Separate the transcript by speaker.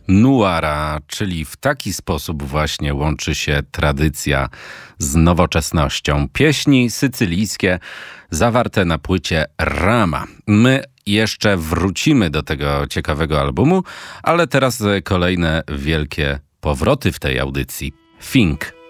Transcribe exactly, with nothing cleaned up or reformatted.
Speaker 1: Nuara, czyli w taki sposób właśnie łączy się tradycja z nowoczesnością. Pieśni sycylijskie zawarte na płycie Rama. My jeszcze wrócimy do tego ciekawego albumu, ale teraz kolejne wielkie powroty w tej audycji. Fink.